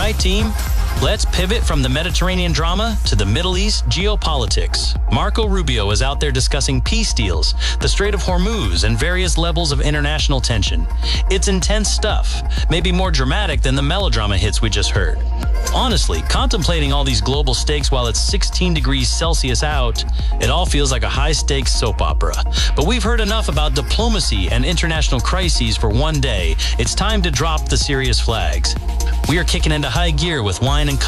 right, team. Let's pivot from the Mediterranean drama to the Middle East geopolitics. Marco Rubio is out there discussing peace deals, the Strait of Hormuz, and various levels of international tension. It's intense stuff, maybe more dramatic than the melodrama hits we just heard. Honestly, contemplating all these global stakes while it's 16 degrees Celsius out, it all feels like a high-stakes soap opera. But we've heard enough about diplomacy and international crises for one day. It's time to drop the serious flags. We are kicking into high gear with wine and